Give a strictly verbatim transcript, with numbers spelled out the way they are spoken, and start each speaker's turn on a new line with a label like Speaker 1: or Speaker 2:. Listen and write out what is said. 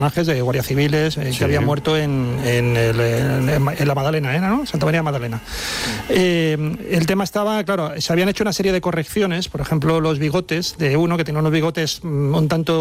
Speaker 1: personajes de guardias civiles eh,
Speaker 2: Sí.
Speaker 1: que habían muerto en, en, el- en- en la Magdalena, ¿era, no? Santa María Magdalena. Eh, el tema estaba, claro, se habían hecho una serie de correcciones, por ejemplo, los bigotes de uno que tenía unos bigotes mm, un tanto